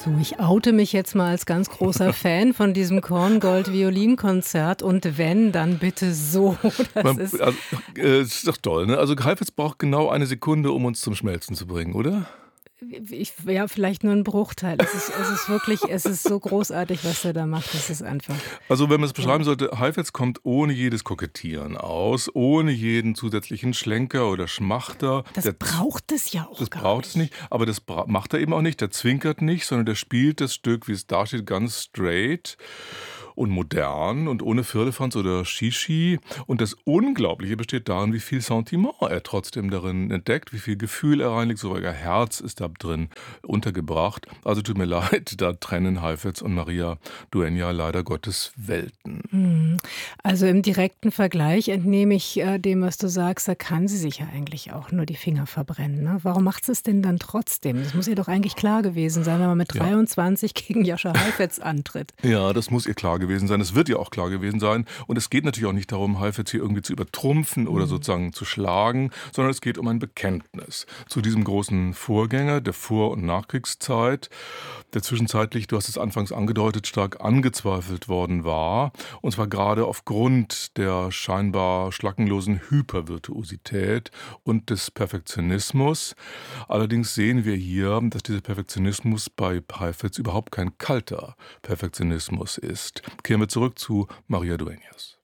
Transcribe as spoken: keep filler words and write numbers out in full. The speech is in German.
Du, ich oute mich jetzt mal als ganz großer Fan von diesem Korngold-Violinkonzert und wenn, dann bitte so. Das Man, ist also, äh, das ist doch toll, ne? Also Heifetz braucht genau eine Sekunde, um uns zum Schmelzen zu bringen, oder? ich ja, vielleicht nur ein Bruchteil. Es ist es ist wirklich es ist so großartig, was er da macht. Das ist einfach Also wenn man es beschreiben toll. sollte, Heifetz kommt ohne jedes Kokettieren aus, ohne jeden zusätzlichen Schlenker oder Schmachter. Das Der braucht es ja auch Das gar braucht es nicht, nicht. aber das bra macht er eben auch nicht. Der zwinkert nicht, sondern der spielt das Stück, wie es dasteht, ganz straight und modern und ohne Firlefanz oder Shishi. Und das Unglaubliche besteht darin, wie viel Sentiment er trotzdem darin entdeckt, wie viel Gefühl er reinlegt, sogar Herz ist da drin untergebracht. Also tut mir leid, da trennen Heifetz und Maria Dueña leider Gottes Welten. Mhm. Also, im direkten Vergleich entnehme ich, äh, dem, was du sagst, da kann sie sich ja eigentlich auch nur die Finger verbrennen, ne? Warum macht sie es denn dann trotzdem? Das muss ihr doch eigentlich klar gewesen sein, wenn man mit Ja. dreiundzwanzig gegen Jascha Heifetz antritt. Ja, das muss ihr klar gewesen sein. Es wird ihr auch klar gewesen sein. Und es geht natürlich auch nicht darum, Heifetz hier irgendwie zu übertrumpfen oder Mhm. sozusagen zu schlagen, sondern es geht um ein Bekenntnis zu diesem großen Vorgänger der Vor- und Nachkriegszeit, der zwischenzeitlich, du hast es anfangs angedeutet, stark angezweifelt worden war. Und zwar gerade aufgrund der scheinbar schlackenlosen Hypervirtuosität und des Perfektionismus. Allerdings sehen wir hier, dass dieser Perfektionismus bei Heifetz überhaupt kein kalter Perfektionismus ist. Kehren wir zurück zu Maria Dueñas.